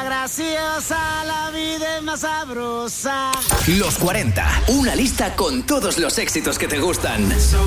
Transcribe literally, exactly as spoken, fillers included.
más graciosa, la vida es más sabrosa. Los cuarenta, una lista con todos los éxitos que te gustan.